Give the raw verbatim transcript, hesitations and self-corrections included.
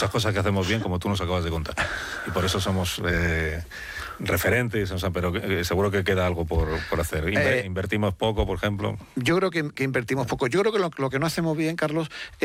muchas cosas que hacemos bien, como tú nos acabas de contar. Y por eso somos eh, referentes, o sea, pero eh, seguro que queda algo por, por hacer. Inver, eh, invertimos poco, por ejemplo. Yo creo que, que invertimos poco. Yo creo que lo, lo que no hacemos bien, Carlos,